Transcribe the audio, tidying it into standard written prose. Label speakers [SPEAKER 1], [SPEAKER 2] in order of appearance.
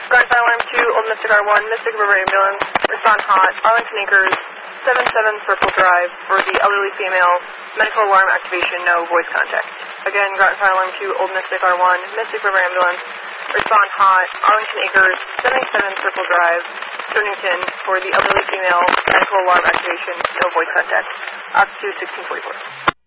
[SPEAKER 1] Ground Fire Alarm 2, Old Mystic R1, Mystic River Ambulance, respond hot, Arlington Acres, 77 Circle Drive, for the elderly female, medical alarm activation, no voice contact. Again, Ground Fire Alarm 2, Old Mystic R1, Mystic River Ambulance, respond hot, Arlington Acres, 77 Circle Drive, Stonington, for the elderly female, medical alarm activation, no voice contact. Altitude 1644.